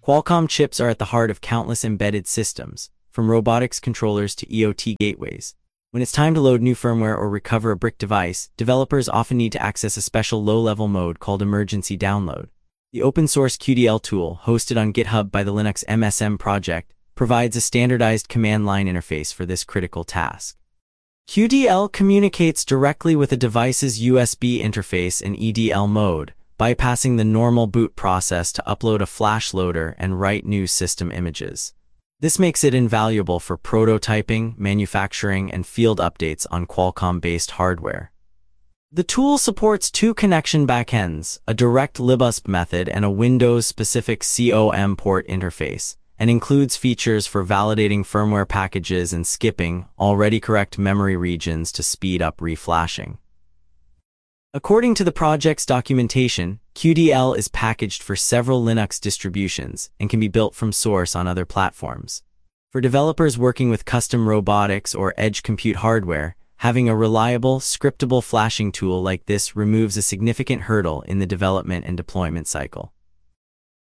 Qualcomm chips are at the heart of countless embedded systems, from robotics controllers to EOT gateways. When it's time to load new firmware or recover a brick device, developers often need to access a special low-level mode called emergency download. The open-source QDL tool, hosted on GitHub by the Linux MSM project, provides a standardized command line interface for this critical task. QDL communicates directly with a device's USB interface in EDL mode, bypassing the normal boot process to upload a flash loader and write new system images. This makes it invaluable for prototyping, manufacturing, and field updates on Qualcomm-based hardware. The tool supports two connection backends, a direct libusb method and a Windows-specific COM port interface, and includes features for validating firmware packages and skipping already correct memory regions to speed up reflashing. According to the project's documentation, QDL is packaged for several Linux distributions and can be built from source on other platforms. For developers working with custom robotics or edge compute hardware, having a reliable, scriptable flashing tool like this removes a significant hurdle in the development and deployment cycle.